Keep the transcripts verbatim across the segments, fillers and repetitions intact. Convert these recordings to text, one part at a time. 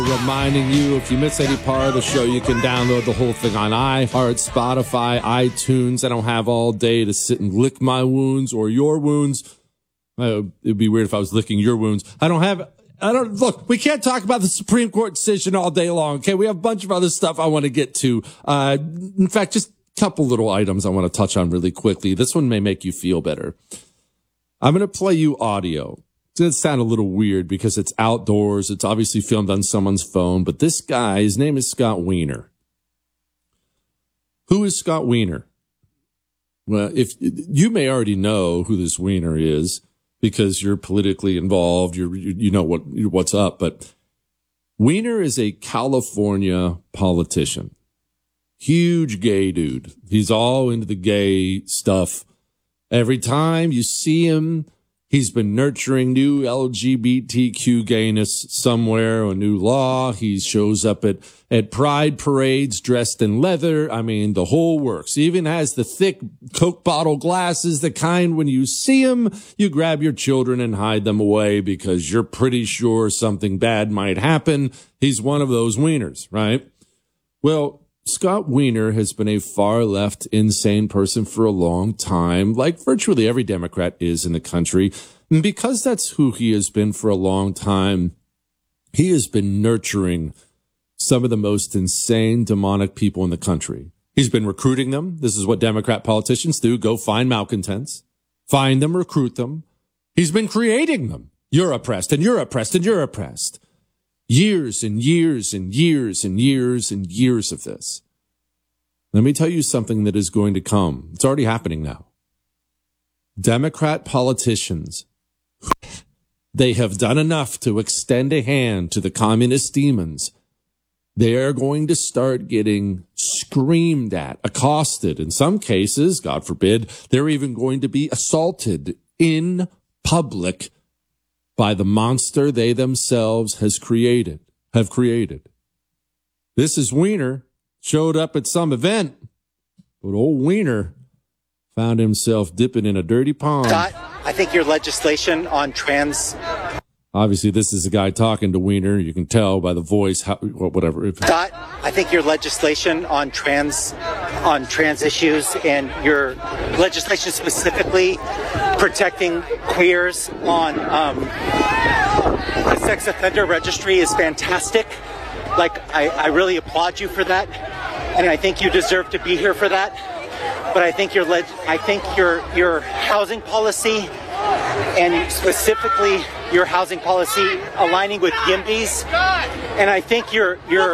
Reminding you, if you miss any part of the show, you can download the whole thing on iHeart, Spotify, iTunes. I don't have all day to sit and lick my wounds or your wounds. Uh, it'd be weird if I was licking your wounds. I don't have, I don't, look, we can't talk about the Supreme Court decision all day long, okay? We have a bunch of other stuff I want to get to. Uh, in fact, just a couple little items I want to touch on really quickly. This one may make you feel better. I'm going to play you audio. It's going to sound a little weird because it's outdoors. It's obviously filmed on someone's phone, but this guy, his name is Scott Wiener. Who is Scott Wiener? Well, if you may already know who this Wiener is because you're politically involved, you're, you know what, what's up, but Wiener is a California politician. Huge gay dude. He's all into the gay stuff. Every time you see him, he's been nurturing new L G B T Q gayness somewhere, a new law. He shows up at, at pride parades dressed in leather. I mean, the whole works. He even has the thick Coke bottle glasses, the kind when you see him, you grab your children and hide them away because you're pretty sure something bad might happen. He's one of those wieners, right? Well, Scott Wiener has been a far-left, insane person for a long time, like virtually every Democrat is in the country. And because that's who he has been for a long time, he has been nurturing some of the most insane, demonic people in the country. He's been recruiting them. This is what Democrat politicians do. Go find malcontents, find them, recruit them. He's been creating them. You're oppressed, and you're oppressed, and you're oppressed. Years and years and years and years and years of this. Let me tell you something that is going to come. It's already happening now. Democrat politicians, they have done enough to extend a hand to the communist demons. They are going to start getting screamed at, accosted. In some cases, God forbid, they're even going to be assaulted in public by the monster they themselves has created, have created. This is Wiener, showed up at some event, but old Wiener found himself dipping in a dirty pond. Scott, I think your legislation on trans... Obviously, this is a guy talking to Wiener. You can tell by the voice, how, whatever. Scott, I think your legislation on trans, on trans issues and your legislation specifically protecting queers on um, the sex offender registry is fantastic. Like, I, I really applaud you for that, and I think you deserve to be here for that. But I think your leg, I think your your housing policy, and specifically your housing policy aligning with YIMBYs, and I think your your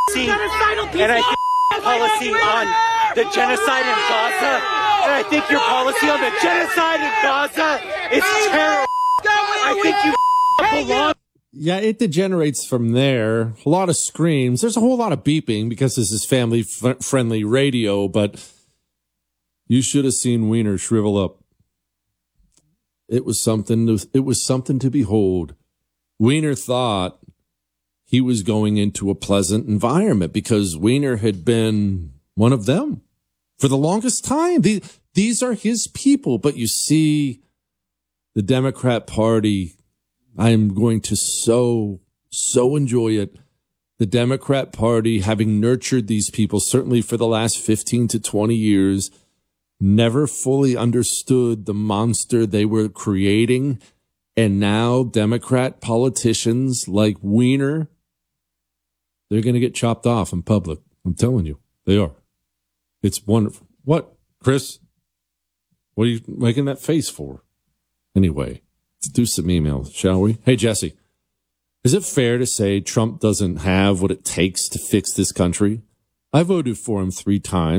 and I think policy on the genocide in Gaza, and I think your policy on the genocide in Gaza is terrible. I think you belong. Yeah, it degenerates from there. A lot of screams. There's a whole lot of beeping because this is family-friendly radio, but you should have seen Wiener shrivel up. It was something to, it was something to behold. Wiener thought he was going into a pleasant environment because Wiener had been one of them for the longest time. These, these are his people, but you see the Democrat Party, I am going to so, so enjoy it. The Democrat Party, having nurtured these people, certainly for the last fifteen to twenty years, never fully understood the monster they were creating. And now Democrat politicians like Wiener, they're going to get chopped off in public. I'm telling you, they are. It's wonderful. What, Chris? What are you making that face for? Anyway, let's do some emails, shall we? Hey, Jesse, is it fair to say Trump doesn't have what it takes to fix this country? I voted for him three times.